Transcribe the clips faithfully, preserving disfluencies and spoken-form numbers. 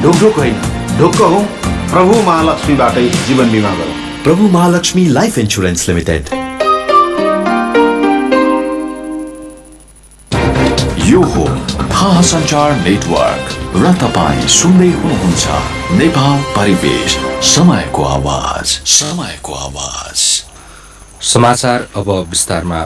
ढोकढोक होइन, ढोक्क हौ प्रभु महालक्ष्मीबाटै जीवन बिमा गरौँ। प्रभु महालक्ष्मी लाइफ इन्स्योरेन्स लिमिटेड। यो हो थाहा सञ्चार नेटवर्क र तपाईँ सुन्दै हुनुहुन्छ नेपाल परिवेश, समयको आवाज, समयको आवाज। समाचार अब विस्तारमा।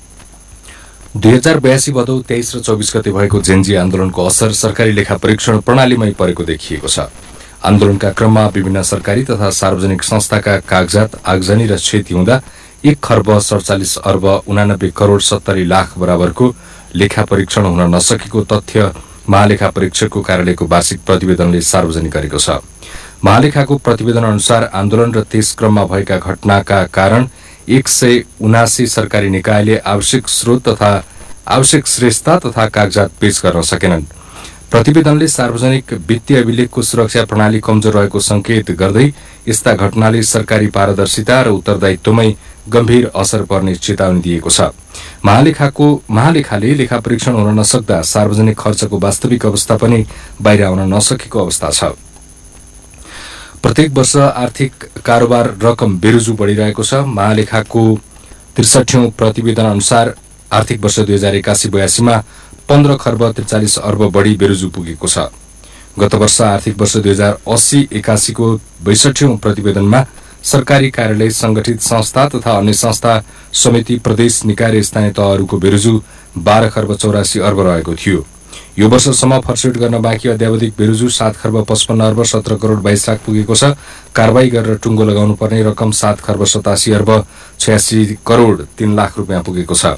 दुई हजार बयासी भदौ तेइस र चौबिस गते भएको जेनजी आन्दोलनको असर सरकारी लेखा परीक्षण प्रणालीमै परेको देखिएको छ। आन्दोलनका क्रममा विभिन्न सरकारी तथा सार्वजनिक संस्थाका कागजात आगजनी र क्षति हुँदा एक खर्ब सडचालिस अर्ब उनानब्बे करोड सत्तरी लाख बराबरको लेखा परीक्षण हुन नसकेको तथ्य महालेखा परीक्षकको कार्यालयको वार्षिक प्रतिवेदनले सार्वजनिक गरेको छ। महालेखाको प्रतिवेदन अनुसार आन्दोलन र त्यस क्रममा भएका घटनाका कारण एक सय उनासी सरकारी निकायले आवश्यक स्रोत तथा आवश्यक श्रेष्ठता तथा कागजात पेश गर्न सकेनन्। प्रतिवेदनले सार्वजनिक वित्तीय अभिलेखको सुरक्षा प्रणाली कमजोर रहेको संकेत गर्दै यस्ता घटनाले सरकारी पारदर्शिता र उत्तरदायित्वमै गम्भीर असर पर्ने चेतावनी दिएको छ। महालेखाको महालेखाले लेखा परीक्षण हुन नसक्दा सार्वजनिक खर्चको वास्तविक अवस्था पनि बाहिर आउन नसकेको अवस्था छ। प्रत्येक वर्ष आर्थिक कारोबार रकम बेरुजु बढ़िरहेको छ। महालेखाको त्रिसठौं प्रतिवेदन अनुसार आर्थिक वर्ष दुई हजार एकासी बयासीमा पन्ध्र खर्ब त्रिचालिस अर्ब बढ़ी बेरुजु पुगेको छ। गत वर्ष आर्थिक वर्ष दुई हजार अस्सी एकासीको बैसठौं प्रतिवेदनमा सरकारी कार्यालय, संगठित संस्था तथा अन्य संस्था, समिति, प्रदेश निकाय र स्थानीय तहहरूको बेरुजु बाह्र खर्ब चौरासी अर्ब रहेको थियो। यो वर्षसम्म फर्सेट गर्न बाँकी अध्यावधिक बेरुजु सात खर्ब पचपन्न अर्ब सत्र करोड बाइस लाख पुगेको छ। कारवाही गरेर टुङ्गो लगाउनु पर्ने रकम सात खर्ब सतासी अर्ब छयासी करोड तीन लाख रुपियाँ पुगेको छ,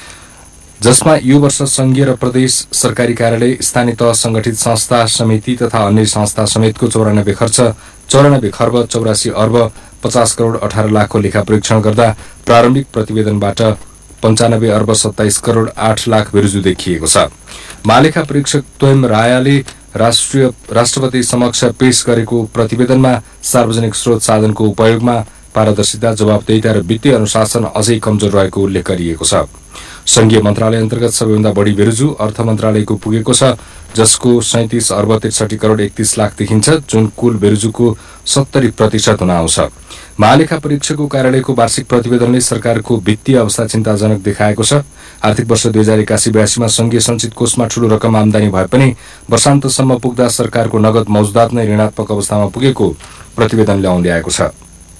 जसमा यो वर्ष संघीय र प्रदेश सरकारी कार्यालय, स्थानीय तह, संगठित संस्था, समिति तथा अन्य संस्था समेतको चौरानब्बे खर्च चौरानब्बे खर्ब चौरासी अर्ब पचास करोड अठार लाखको लेखा परीक्षण गर्दा प्रारम्भिक प्रतिवेदनबाट पञ्चानब्बे अर्ब सत्ताइस करोड आठ लाख बेरुजु देखिएको छ। महालेखा परीक्षक त्वयम रायाले राष्ट्रिय राष्ट्रपति समक्ष पेश गरेको प्रतिवेदनमा सार्वजनिक स्रोत साधनको उपयोगमा पारदर्शिता, जवाबदेहिता र वित्तीय अनुशासन अझै कमजोर रहेको उल्लेख गरिएको छ। संघीय मन्त्रालय अन्तर्गत सबैभन्दा बढी बेरुजु अर्थ मन्त्रालयको पुगेको छ, जसको सैंतीस अर्ब त्रिसठी करोड एकतीस लाख देखिन्छ, जुन कुल बेरुजुको सत्तरी प्रतिशत हुन आउँछ। महालेखा परीक्षकको कार्यालयको वार्षिक प्रतिवेदनले सरकारको वित्तीय अवस्था चिन्ताजनक देखाएको छ। आर्थिक वर्ष दुई हजार एकासी बयासीमा संघीय सञ्चित कोषमा ठूलो रकम आमदानी भए पनि वर्षान्तसम्म पुग्दा सरकारको नगद मौजुदात नै ऋणात्मक अवस्थामा पुगेको प्रतिवेदनले औँल्याएको छ।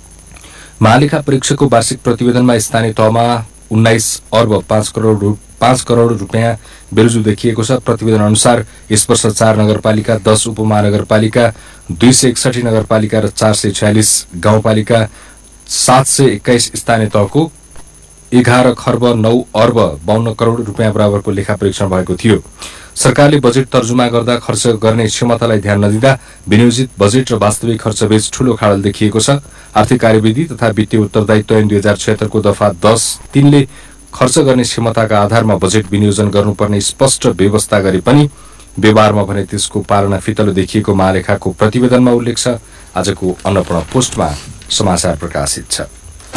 महालेखा परीक्षकको वार्षिक प्रतिवेदनमा स्थानीय तहमा उन्नाइस अर्ब पाँच करोड पाँच करोड रुपियाँ बेरुजु देखिएको छ। प्रतिवेदन अनुसार यस वर्ष चार नगरपालिका, दस उपमहानगरपालिका, दुई सय एकसठी नगरपालिका र चार सय छयालिस गाउँपालिका, सात सय एक्काइस स्थानीय तहको एघार खर्ब नौ अर्ब बाहन्न करोड रुपियाँ बराबरको लेखा परीक्षण भएको थियो। सरकारले बजेट तर्जुमा गर्दा खर्च गर्ने क्षमतालाई ध्यान नदिँदा विनियोजित बजेट र वास्तविक खर्चबीच ठूलो खाडल देखिएको छ। आर्थिक कार्यविधि तथा वित्तीय उत्तरदायित्व ऐन दुई हजार छयत्तरको दफा दस तीनले खर्च गर्ने क्षमताका आधारमा बजेट विनियोजन गर्नुपर्ने स्पष्ट व्यवस्था गरे पनि व्यवहारमा भने त्यसको पालना फितलो देखिएको महालेखाको प्रतिवेदनमा उल्लेख छ। आजको अन्नपूर्ण पोस्टमा समाचार प्रकाशित छ।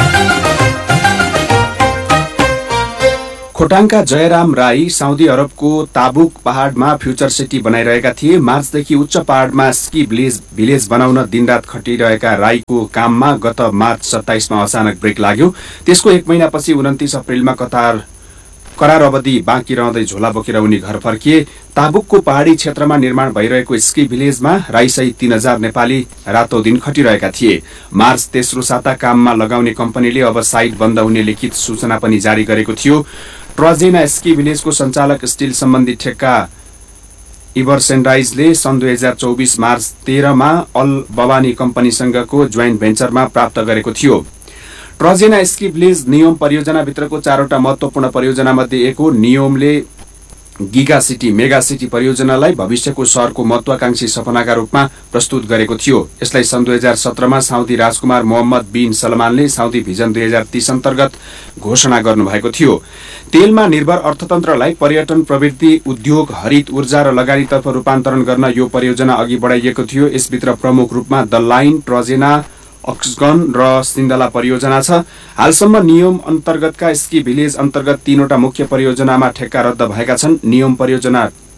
खोटाङका जयराम राई साउदी अरबको ताबुक पहाडमा फ्युचर सिटी बनाइरहेका थिए। मार्चदेखि उच्च पहाडमा स्की भिलेज भिलेज बनाउन दिनरात खटिरहेका राईको काममा गत मार्च सत्ताइसमा अचानक ब्रेक लाग्यो। त्यसको एक महिनापछि उन्तिस अप्रेलमा कतार करार अवधि बाँकी रहँदै झोला बोकेर उनी घर फर्किए। ताबुकको पहाडी क्षेत्रमा निर्माण भइरहेको स्की भिलेजमा राईसहित तीन हजार नेपाली रातौं दिन खटिरहेका थिए। मार्च तेस्रो साता काममा लगाउने कम्पनीले अब साइट बन्द हुने लिखित सूचना पनि जारी गरेको थियो। ट्रजेना स्की भिलेजको सञ्चालक स्टिल सम्बन्धी ठेक्का इभर सेन्डराइजले सन् दुई हजार चौबिस मार्च तेह्रमा अल बवानी कम्पनीसँगको जोइन्ट भेन्चरमा प्राप्त गरेको थियो। ट्रजेना स्की भिलेज नियोम परियोजनाभित्रको चारवटा महत्वपूर्ण परियोजना मध्ये एक हो। नियोमले गिगा सिटी मेगा सिटी परियोजनालाई भविष्यको शहरको महत्वाकांक्षी सपनाका रूपमा प्रस्तुत गरेको थियो। यसलाई सन् दुई हजार सत्रमा साउदी राजकुमार मोहम्मद बिन सलमानले साउदी भिजन दुई हजार तीस अन्तर्गत घोषणा गर्नुभएको थियो। तेलमा निर्भर अर्थतन्त्रलाई पर्यटन, प्रवृत्ति, उद्योग, हरित ऊर्जा र लगानीतर्फ रूपान्तरण गर्न यो परियोजना अघि बढाइएको थियो। यसभित्र प्रमुख रूपमा द लाइन, ट्रजेना, अक्सगन र सिन्धला परियोजना छ। हालसम्म नियम अन्तर्गतका स्की भिलेज अन्तर्गत तीनवटा मुख्य परियोजनामा ठेक्का रद्द भएका छन्। नियम परियोजना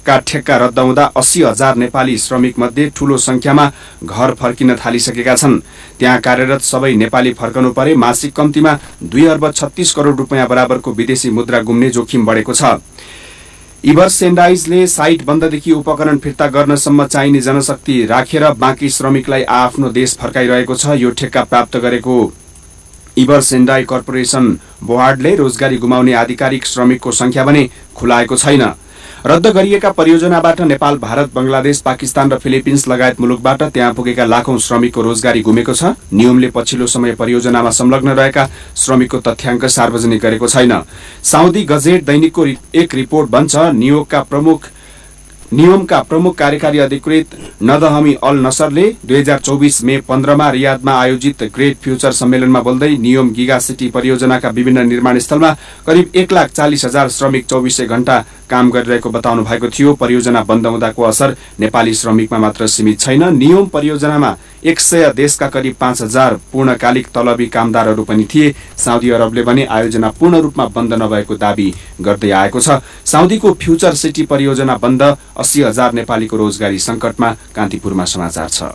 का ठेक्का रद्द हुँदा अस्सी हजार नेपाली श्रमिक मध्ये ठूलो संख्यामा घर फर्किन थालिसकेका छन्। त्यहाँ कार्यरत सबै नेपाली फर्कनु परे मासिक कम्तीमा दुई अर्ब छत्तीस करोड़ रुपियाँ बराबरको विदेशी मुद्रा गुम्ने जोखिम बढेको छ। इभरसेन्डाइजले साइट बन्ददेखि उपकरण फिर्ता गर्नसम्म चाहिने जनशक्ति राखेर बाँकी श्रमिकलाई आफ्नो देश फर्काइरहेको छ। यो ठेक्का प्राप्त गरेको इभरसेन्डाई कर्पोरेसन बोहार्डले रोजगारी गुमाउने आधिकारिक श्रमिकको संख्या भने खुलाएको छैन। रद्द गरिएका परियोजनाबाट नेपाल, भारत, बंगलादेश, पाकिस्तान र फिलिपिन्स लगायत मुलुकबाट त्यहाँ पुगेका लाखौं श्रमिकको रोजगारी गुमेको छ। नियमले पछिल्लो समय परियोजनामा संलग्न रहेका श्रमिकको तथ्याङ्क सार्वजनिक गरेको छैन। साउदी गजेट दैनिकको एक रिपोर्ट भन्छ, नियोगका प्रमुख नियमका प्रमुख कार्यकारी अधिकृत नदहमी अल नसरले दुई हजार चौबीस मे पन्ध्रमा रियादमा आयोजित ग्रेट फ्यूचर सम्मेलनमा बोल्दै नियम गिगा सिटी परियोजनाका विभिन्न निर्माण स्थलमा करिब एक लाख चालिस हजार श्रमिक चौबीसै घण्टा काम गरिरहेको बताउनु भएको थियो। परियोजना बन्द हुँदाको असर नेपाली श्रमिकमा मात्र सीमित छैन। नियम परियोजनामा एक सय देशका करिब पाँच हजार पूर्णकालिक तलबी कामदारहरू पनि थिए। साउदी अरबले भने आयोजना पूर्ण रूपमा बन्द नभएको दावी गर्दै आएको छ। साउदीको फ्यूचर सिटी परियोजना बन्द, अस्सी हजार नेपालीको रोजगारी संकटमा। कान्तिपुरमा समाचार छ।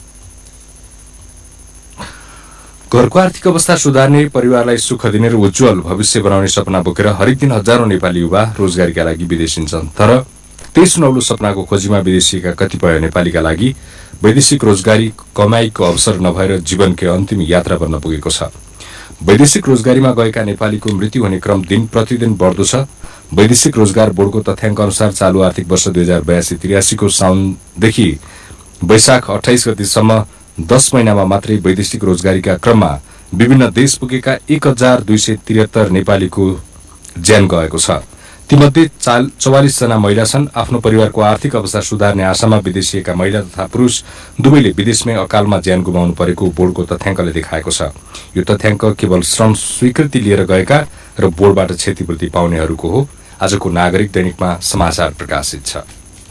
घरको आर्थिक अवस्था सुधार्ने, परिवारलाई सुख दिने र उज्जवल भविष्य बनाउने सपना बोकेर हरेक दिन हजारौं नेपाली युवा रोजगारीका लागि विदेशिन्छन्। तर त्यही सुनौलो सपनाको खोजीमा विदेशीका कतिपय नेपालीका लागि वैदेशिक रोजगारी कमाईको अवसर नभएर जीवनकै अन्तिम यात्रा बन्न पुगेको छ। वैदेशिक रोजगारीमा गएका नेपालीको मृत्यु हुने क्रम दिन प्रतिदिन बढ्दो छ। वैदेशिक रोजगार बोर्डको तथ्याङ्क अनुसार चालू आर्थिक वर्ष दुई हजार बयासी त्रियासीको साउनदेखि वैशाख अठाइस गतिसम्म दस महिनामा मात्रै वैदेशिक रोजगारीका क्रममा विभिन्न देश पुगेका एक हजार दुई सय त्रिहत्तर नेपालीको ज्यान गएको छ। तीमध्ये चौवालिस जना महिला छन्। आफ्नो परिवारको आर्थिक अवस्था सुधार्ने आशामा विदेशिएका महिला तथा पुरूष दुवैले विदेशमै अकालमा ज्यान गुमाउनु परेको बोर्डको तथ्याङ्कले देखाएको छ। यो तथ्याङ्क केवल श्रम स्वीकृति लिएर गएका र बोर्डबाट क्षतिपूर्ति पाउनेहरूको हो। आजको नागरिक दैनिकमा समाचार प्रकाशित छ।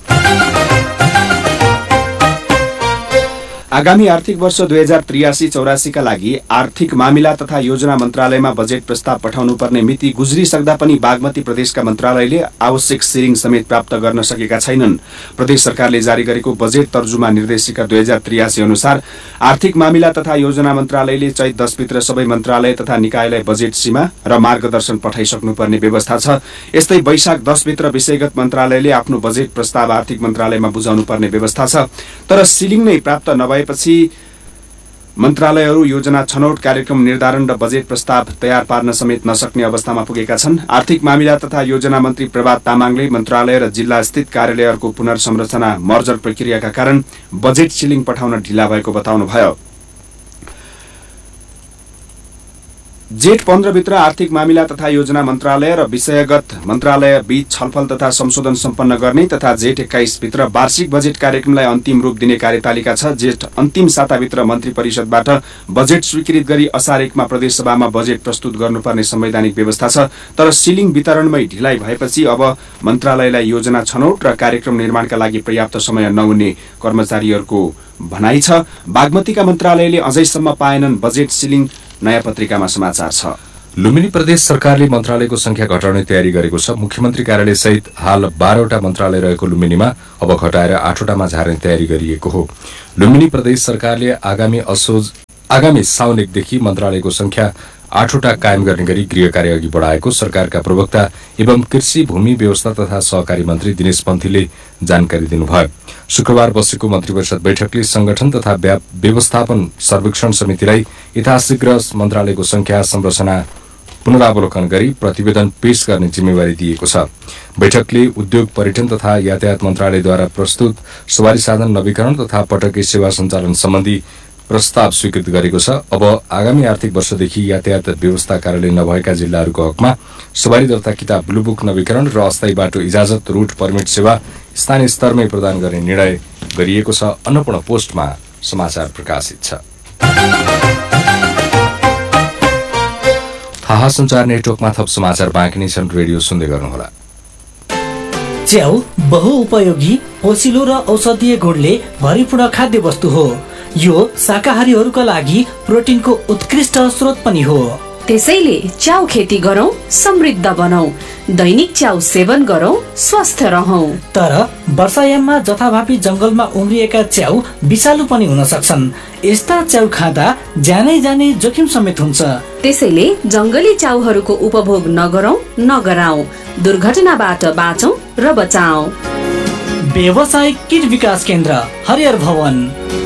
आगामी आर्थिक वर्ष दुई हजार त्रियासी चौरासीका लागि आर्थिक मामिला तथा योजना मन्त्रालयमा बजेट प्रस्ताव पठाउनु पर्ने मिति गुज्रिसक्दा पनि बागमती प्रदेशका मन्त्रालयले आवश्यक सिरिङ समेत प्राप्त गर्न सकेका छैनन्। प्रदेश सरकारले जारी गरेको बजेट तर्जुमा निर्देशिका दुई हजार त्रियासी अनुसार आर्थिक मामिला तथा योजना मन्त्रालयले चैत दसभित्र सबै मन्त्रालय तथा निकायलाई बजेट सीमा र मार्गदर्शन पठाइसक्नुपर्ने व्यवस्था छ। यस्तै वैशाख दसभित्र विषयगत मन्त्रालयले आफ्नो बजेट प्रस्ताव आर्थिक मन्त्रालयमा बुझाउनु पर्ने व्यवस्था छ। तर सिलिङ नै प्राप्त नभए पछि मन्त्रालयहरू योजना छनौट, कार्यक्रम निर्धारण र बजेट प्रस्ताव तयार पार्न समेत नसक्ने अवस्थामा पुगेका छन्। आर्थिक मामिला तथा योजना मन्त्री प्रभात तामाङले मन्त्रालय र जिल्ला स्थित कार्यालयहरूको पुनर्संरचना मर्जर प्रक्रियाका कारण बजेट सिलिङ पठाउन ढिला भएको बताउनुभयो। जेठ पन्ध्रभित्र आर्थिक मामिला तथा योजना मन्त्रालय र विषयगत मन्त्रालय बीच छलफल तथा संशोधन सम्पन्न गर्ने तथा जेठ एक्काइस भित्र वार्षिक बजेट कार्यक्रमलाई अन्तिम रूप दिने कार्यतालिका छ। जेठ अन्तिम साताभित्र मन्त्री परिषदबाट बजेट स्वीकृत गरी असार एकमा प्रदेशसभामा बजेट प्रस्तुत गर्नुपर्ने संवैधानिक व्यवस्था छ। तर सिलिङ वितरणमै ढिलाइ भएपछि अब मन्त्रालयलाई योजना छनौट र कार्यक्रम निर्माणका लागि पर्याप्त समय नहुने कर्मचारीहरूको भनाइ छ। बागमतीका मन्त्रालयले अझैसम्म पाएनन् बजेट सिलिङ। नयाँ पत्रिकामा समाचार छ। लुम्बिनी प्रदेश सरकारले मन्त्रालयको संख्या घटाउने तयारी गरेको छ। मुख्यमन्त्री कार्यालय सहित हाल बाह्रवटा मन्त्रालय रहेको लुम्बिनीमा अब घटाएर आठवटामा झार्ने तयारी गरिएको हो। लुम्बिनी प्रदेश सरकारले आगामी असोज आगामी साउन एकदेखि मन्त्रालयको संख्या आठवटा कायम गर्ने गरी गृह कार्य अघि बढाएको सरकारका प्रवक्ता एवं कृषि भूमि व्यवस्था तथा सहकारी मन्त्री दिनेश पन्थीले जानकारी दिनुभयो। शुक्रबार बसेको मन्त्री परिषद बैठकले संगठन तथा व्यवस्थापन सर्वेक्षण समितिलाई यथाशीघ्र मन्त्रालयको संख्या संरचना पुनरावलोकन गरी प्रतिवेदन पेश गर्ने जिम्मेवारी दिएको छ। बैठकले उद्योग, पर्यटन तथा यातायात मन्त्रालयद्वारा प्रस्तुत सवारी साधन नवीकरण तथा पटके सेवा सञ्चालन सम्बन्धी प्रस्ताव स्वीकृत गरेको छ। अब आगामी आर्थिक वर्षदेखि यातायात व्यवस्था कार्यालय नभएका जिल्लाहरूको हकमा सवारी दर्ता किताब, ब्लू बुक नवीकरण र अस्थायी बाटो इजाजत, रूट पर्मिट सेवा स्थानीय स्तरमै प्रदान गर्ने निर्णय गरिएको छ। अन्नपूर्ण पोस्टमा समाचार प्रकाशित छ। थाहा सञ्चार नेटवर्कमा थप समाचार बाँकी नै छन्। रेडियो सुन्दै गर्नुहोला। च्याउ बहुउपयोगी, पोसिलो र औषधीय गुणले भरिपूर्ण खाद्य वस्तु हो। यो शाकाहारीहरूका लागि प्रोटिनको उत्कृष्ट स्रोत पनि हो। त्यसैले च्याउ खेती गरौं, समृद्ध बनौं, दैनिक च्याउ सेवन गरौं, स्वस्थ रहौं। तर वर्षायाममा जथाभावी जंगलमा उम्रिएका च्याउ विषालु पनि हुन सक्छन्। यस्ता च्याउ खाँदा ज्यानै जाने जोखिम समेत हुन्छ। त्यसैले जंगली च्याउहरूको उपभोग नगरौं, नगराउँ, दुर्घटनाबाट बाँचौं र बचाऊ। व्यावसायिक कीट विकास केन्द्र, हरिहर भवन।